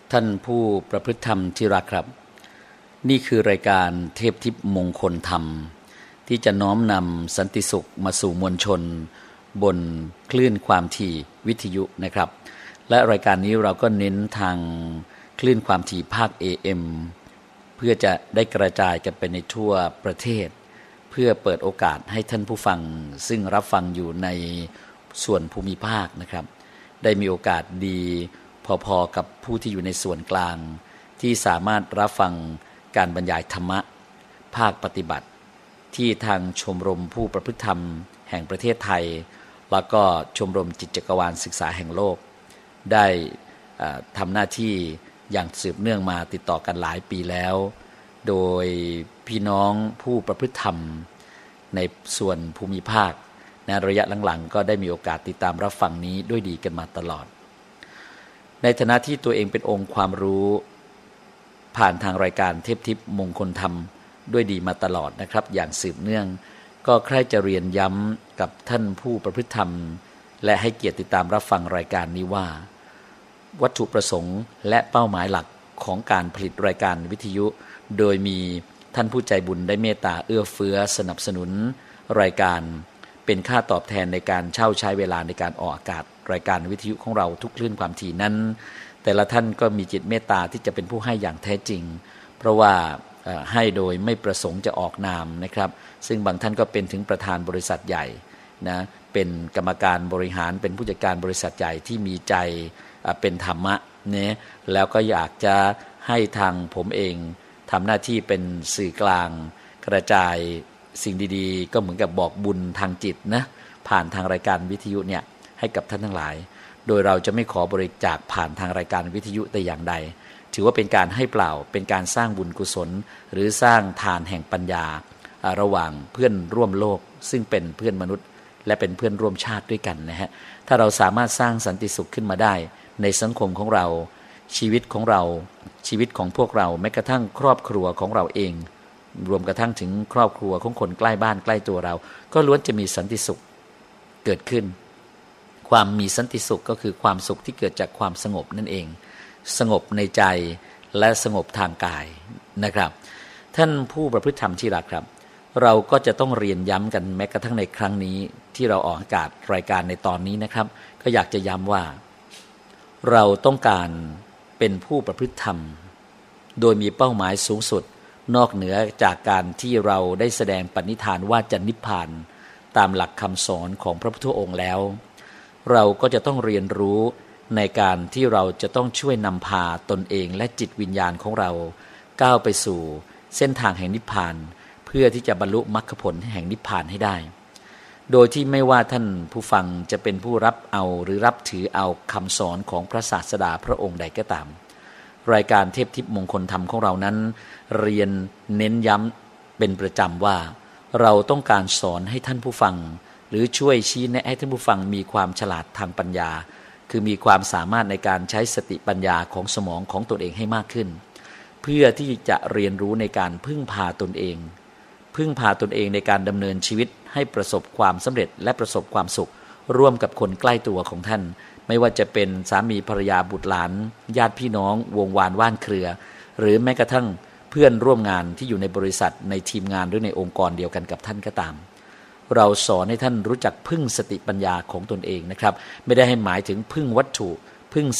ท่านผู้ประพฤติธรรมที่รักครับนี่คือรายการเทพทิพย์มงคลธรรมที่จะน้อมนำสันติสุขมาสู่มวลชนบนคลื่นความถี่วิทยุนะครับและรายการนี้เราก็เน้นทางคลื่นความถี่ภาค AM เพื่อจะได้กระจายกันไปในทั่วประเทศเพื่อเปิดโอกาสให้ท่านผู้ฟังซึ่งรับฟังอยู่ในส่วนภูมิภาคนะครับได้มีโอกาสดีพอๆกับผู้ที่อยู่ในส่วนกลางที่สามารถรับฟังการบรรยายธรรมะภาคปฏิบัติที่ทางชมรมผู้ประพฤติธรรมแห่งประเทศไทยแล้วก็ชมรมจิตจักรวาลศึกษาแห่งโลกได้ทำหน้าที่อย่างสืบเนื่องมาติดต่อกันหลายปีแล้วโดยพี่น้องผู้ประพฤติธรรมในส่วนภูมิภาคในระยะหลังๆก็ได้มีโอกาสติดตามรับฟังนี้ด้วยดีกันมาตลอดในฐานะที่ตัวเองเป็นองค์ความรู้ผ่านทางรายการเทพทิพย์มงคลธรรมด้วยดีมาตลอดนะครับอย่างสืบเนื่องก็ใคร่จะเรียนย้ำกับท่านผู้ประพฤติธรรมและให้เกียรติติดตามรับฟังรายการนี้ว่าวัตถุประสงค์และเป้าหมายหลักของการผลิตรายการวิทยุโดยมีท่านผู้ใจบุญได้เมตตาเอื้อเฟื้อสนับสนุนรายการเป็นค่าตอบแทนในการเช่าใช้เวลาในการออกอากาศรายการวิทยุของเราทุกคลื่นความถี่นั้นแต่ละท่านก็มีจิตเมตตาที่จะเป็นผู้ให้อย่างแท้จริงเพราะว่าให้โดยไม่ประสงค์จะออกนามนะครับซึ่งบางท่านก็เป็นถึงประธานบริษัทใหญ่นะเป็นกรรมการบริหารเป็นผู้จัดการบริษัทใหญ่ที่มีใจเป็นธรรมะเนี่ยแล้วก็อยากจะให้ทางผมเองทำหน้าที่เป็นสื่อกลางกระจายสิ่งดีๆก็เหมือนกับบอกบุญทางจิตนะผ่านทางรายการวิทยุเนี่ยให้กับท่านทั้งหลายโดยเราจะไม่ขอบริจาคผ่านทางรายการวิทยุแต่อย่างใดถือว่าเป็นการให้เปล่าเป็นการสร้างบุญกุศลหรือสร้างทานแห่งปัญญาระหว่างเพื่อนร่วมโลกซึ่งเป็นเพื่อนมนุษย์และเป็นเพื่อนร่วมชาติด้วยกันนะฮะถ้าเราสามารถสร้างสันติสุขขึ้นมาได้ในสังคมของเราชีวิตของเราชีวิตของพวกเราแม้กระทั่งครอบครัวของเราเองรวมกระทั่งถึงครอบครัวของคนใกล้บ้านใกล้ตัวเราก็ล้วนจะมีสันติสุขเกิดขึ้นความมีสันติสุขก็คือความสุขที่เกิดจากความสงบนั่นเองสงบในใจและสงบทางกายนะครับท่านผู้ประพฤติธรรมที่รักครับเราก็จะต้องเรียนย้ำกันแม้กระทั่งในครั้งนี้ที่เราออกอากาศรายการในตอนนี้นะครับก็อยากจะย้ำว่าเราต้องการเป็นผู้ประพฤติธรรมโดยมีเป้าหมายสูงสุดนอกเหนือจากการที่เราได้แสดงปณิธานว่าจะนิพพานตามหลักคำสอนของพระพุทธองค์แล้วเราก็จะต้องเรียนรู้ในการที่เราจะต้องช่วยนำพาตนเองและจิตวิญญาณของเราก้าวไปสู่เส้นทางแห่งนิพพานเพื่อที่จะบรรลุมรรคผลแห่งนิพพานให้ได้โดยที่ไม่ว่าท่านผู้ฟังจะเป็นผู้รับเอาหรือรับถือเอาคำสอนของพระศาสดาพระองค์ใดก็ตามรายการเทพทิพย์มงคลธรรมของเรานั้นเรียนเน้นย้ำเป็นประจำว่าเราต้องการสอนให้ท่านผู้ฟังหรือช่วยชี้แนะให้ท่านผู้ฟังมีความฉลาดทางปัญญาคือมีความสามารถในการใช้สติปัญญาของสมองของตนเองให้มากขึ้นเพื่อที่จะเรียนรู้ในการพึ่งพาตนเองพึ่งพาตนเองในการดำเนินชีวิตให้ประสบความสำเร็จและประสบความสุขร่วมกับคนใกล้ตัวของท่านไม่ว่าจะเป็นสามีภรรยาบุตรหลานญาติพี่น้องวงวานว่านเครือหรือแม้กระทั่งเพื่อนร่วมงานที่อยู่ในบริษัทในทีมงานหรือในองค์กรเดียวกันกับท่านก็ตามเราสอนให้ท่านรู้จักพึ่งสติปัญญาของตนเองนะครับไม่ได้ให้หมายถึงพึ่งวัตถุพึ่ง